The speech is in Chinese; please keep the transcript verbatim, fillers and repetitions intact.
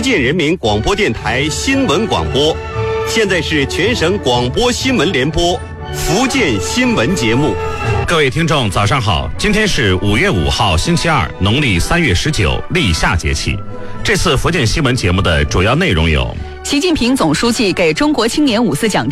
建人民广播电台新闻广播。现在是全省广播新闻联播福建新闻节目。 各位听众早上好，今天是五月五号星期二，农历三月十九，立夏节气。这次福建新闻节目的主要内容有： 习近平总书记给中国青年五四奖